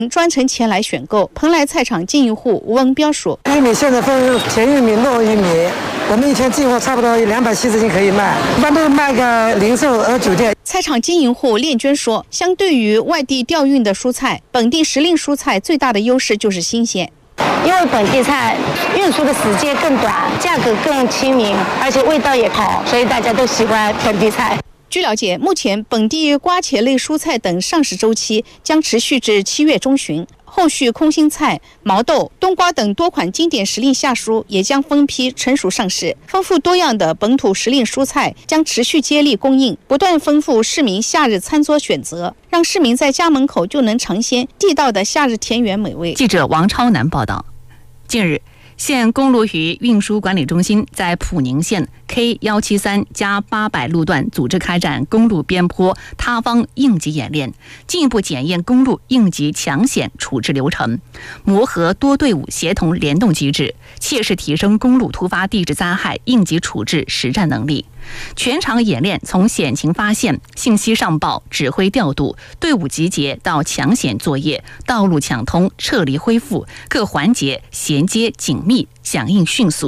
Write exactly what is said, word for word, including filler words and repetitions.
专程前来选购。蓬莱菜场经营户吴文彪说：“ 玉米现在分甜玉米、糯玉米，我们一天进货差不多两百七十斤可以卖，一般都卖个零售和酒店。” 菜场经营户练娟说：“相对于外地调运的蔬菜，本地时令蔬菜最大的优势就是新鲜。 因为本地菜运输的时间更短，价格更亲民，而且味道也好，所以大家都喜欢本地菜。” 据了解，目前本地瓜茄类蔬菜等上市周期将持续至七月中旬。后续空心菜、毛豆、冬瓜等多款经典时令夏蔬也将分批成熟上市。丰富多样的本土时令蔬菜将持续接力供应，不断丰富市民夏日餐桌选择，让市民在家门口就能尝鲜地道的夏日田园美味。 记者王超南报道。近日，县公路与运输管理中心在普宁县 K 一七三加八百路段组织开展公路边坡塌方应急演练，进一步检验公路应急抢险处置流程，磨合多队伍协同联动机制，切实提升公路突发地质灾害应急处置实战能力。全场演练从险情发现、信息上报、指挥调度、队伍集结到抢险作业、道路抢通、撤离恢复，各环节衔接紧密，响应迅速。